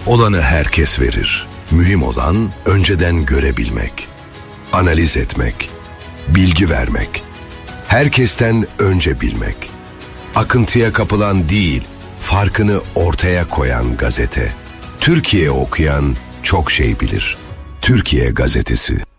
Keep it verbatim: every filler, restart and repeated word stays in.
Olanı herkes verir. Mühim olan önceden görebilmek, analiz etmek, bilgi vermek, herkesten önce bilmek. Akıntıya kapılan değil, farkını ortaya koyan gazete. Türkiye okuyan çok şey bilir. Türkiye Gazetesi.